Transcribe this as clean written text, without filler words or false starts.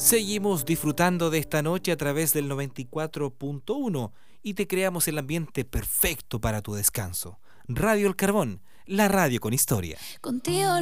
Seguimos disfrutando de esta noche a través del 94.1 y te creamos el ambiente perfecto para tu descanso. Radio El Carbón, la radio con historia. Contigo